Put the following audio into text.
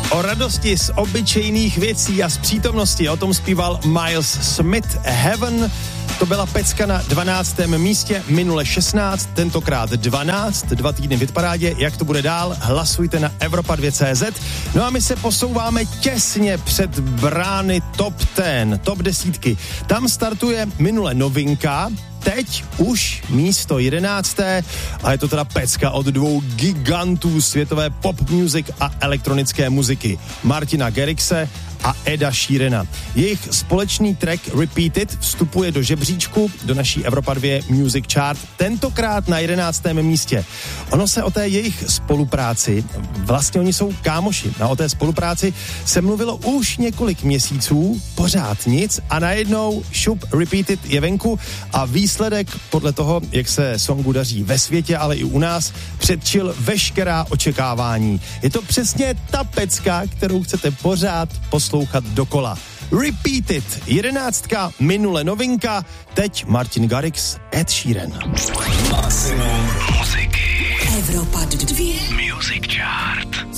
O radosti z obyčejných věcí a z přítomnosti, o tom zpíval Miles Smith. Heaven, to byla pecka na 12. místě, minule 16, tentokrát 12, 2 týdny v hitparádě. Jak to bude dál? Hlasujte na Evropa2.cz. No a my se posouváme těsně před brány top 10, top 10. Tam startuje minule novinka, teď už místo 11. a je to teda pecka od 2 gigantů světové pop music a elektronické muziky. Martina Garrixe a Eda Sheerana. Jejich společný track Repeated vstupuje do žebříčku, do naší Evropa 2 Music Chart, tentokrát na 11. místě. Ono se o té jejich spolupráci, vlastně oni jsou kámoši, a o té spolupráci se mluvilo už několik měsíců, pořád nic a najednou šup Repeated je venku a výsledek podle toho, jak se songu daří ve světě, ale i u nás, předčil veškerá očekávání. Je to přesně ta pecka, kterou chcete pořád poslouchat dokola. Repeated, 11. minule novinka, teď Martin Garrix, Ed Sheeran. Maximum muziky. Evropa 2 Music Chart.